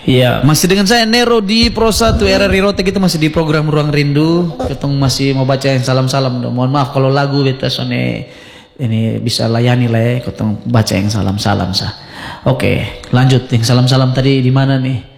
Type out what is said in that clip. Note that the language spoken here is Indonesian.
Iya, masih dengan saya Nero di Pro 1 RRI Rote. Kita masih di program Ruang Rindu. Kita masih mau baca yang salam-salam. Mohon maaf kalau lagu beta sone ini bisa layani lah ya. Kita baca yang salam-salam sah. Oke, lanjut yang salam-salam tadi di mana nih?